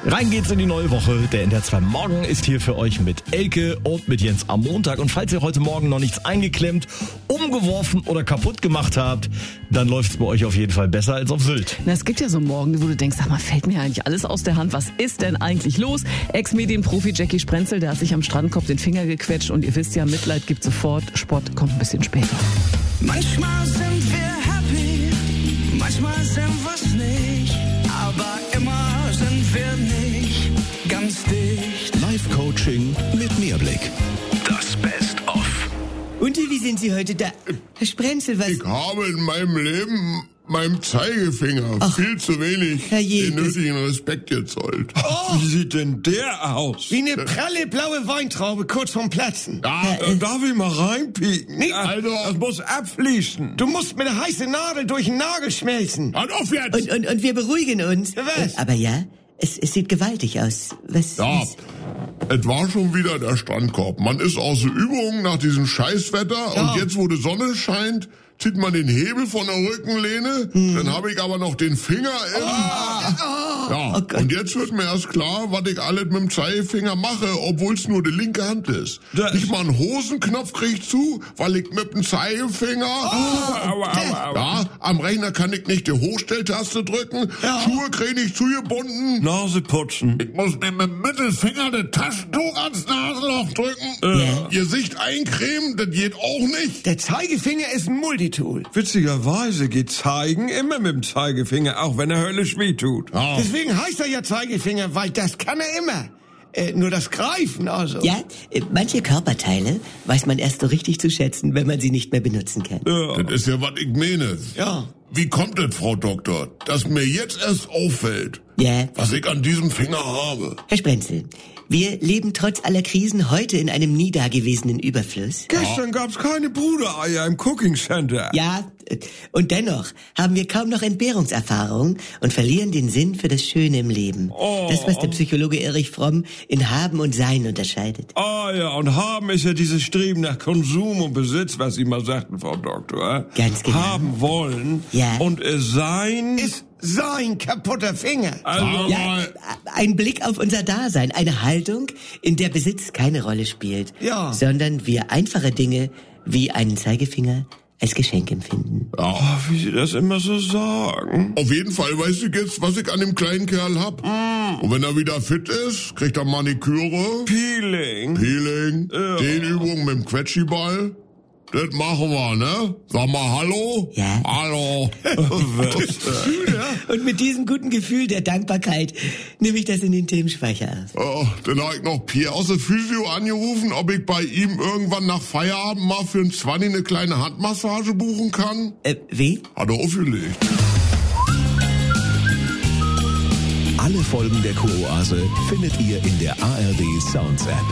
Rein geht's in die neue Woche. Der NDR 2 Morgen ist hier für euch mit Elke und mit Jens am Montag. Und falls ihr heute Morgen noch nichts eingeklemmt, umgeworfen oder kaputt gemacht habt, dann läuft's bei euch auf jeden Fall besser als auf Sylt. Na, es gibt ja so Morgen, wo du denkst, sag mal, fällt mir eigentlich alles aus der Hand? Was ist denn eigentlich los? Ex-Medienprofi Jackie Sprenzel, der hat sich am Strandkorb den Finger gequetscht. Und ihr wisst ja, Mitleid gibt sofort, Sport kommt ein bisschen später. Manchmal sind wir happy, manchmal sind wir's nicht, aber immer sind wir nicht ganz dicht. Live-Coaching mit Mehrblick. Das Best-of. Und wie sind Sie heute da? Herr Sprenzel, was... Ich habe in meinem Leben meinem Zeigefinger viel zu wenig den nötigen Respekt gezollt. Oh. Wie sieht denn der aus? Wie eine pralle blaue Weintraube kurz vorm Platzen. Ja, darf ich mal reinpieken? Nee, also, das muss abfließen. Du musst mit einer heißen Nadel durch den Nagel schmelzen. Halt auf jetzt! Und wir beruhigen uns. Was? Aber ja, es sieht gewaltig aus. Was? Ja, es war schon wieder der Strandkorb. Man ist aus der Übung nach diesem Scheißwetter und jetzt, wo die Sonne scheint, zieht man den Hebel von der Rückenlehne, dann habe ich aber noch den Finger im... und jetzt wird mir erst klar, was ich alles mit dem Zeigefinger mache, obwohl es nur die linke Hand ist. Nicht mal einen Hosenknopf krieg ich zu, weil ich mit dem Zeigefinger... am Rechner kann ich nicht die Hochstelltaste drücken, Schuhe krieg ich zugebunden. Nase putzen. Ich muss mit dem Mittelfinger das Taschentuch ans Nasenloch drücken. Gesicht eincremen, das geht auch nicht. Der Zeigefinger ist ein Multitool. Witzigerweise geht Zeigen immer mit dem Zeigefinger, auch wenn er höllisch weh tut. Deswegen heißt er ja Zeigefinger, weil das kann er immer. Nur das Greifen, also. Ja, manche Körperteile weiß man erst so richtig zu schätzen, wenn man sie nicht mehr benutzen kann. Ja. Das ist ja, was ich meine. Ja. Wie kommt es, Frau Doktor, dass mir jetzt erst auffällt, was ich an diesem Finger habe? Herr Sprenzel, wir leben trotz aller Krisen heute in einem nie dagewesenen Überfluss. Gestern gab's keine Brudereier im Cooking Center. Ja, und dennoch haben wir kaum noch Entbehrungserfahrung und verlieren den Sinn für das Schöne im Leben. Das, was der Psychologe Erich Fromm in Haben und Sein unterscheidet. Und Haben ist ja dieses Streben nach Konsum und Besitz, was Sie mal sagten, Frau Doktor. Ganz genau. Haben wollen. Ja. Und Sein... Ist sein kaputter Finger. Also ein Blick auf unser Dasein, eine Haltung, in der Besitz keine Rolle spielt, sondern wir einfache Dinge wie einen Zeigefinger als Geschenk empfinden. Wie Sie das immer so sagen. Auf jeden Fall weiß ich jetzt, was ich an dem kleinen Kerl hab. Und wenn er wieder fit ist, kriegt er Maniküre. Peeling. Dehnübungen mit dem Quetschiball. Das machen wir, ne? Sag mal Hallo. Ja. Hallo. Und mit diesem guten Gefühl der Dankbarkeit nehme ich das in den Themenspeicher auf. Dann habe ich noch Pierre aus der Physio angerufen, ob ich bei ihm irgendwann nach Feierabend mal für ein 20 eine kleine Handmassage buchen kann. Wie? Hat er aufgelegt. Alle Folgen der Kuroase findet ihr in der ARD Sounds App.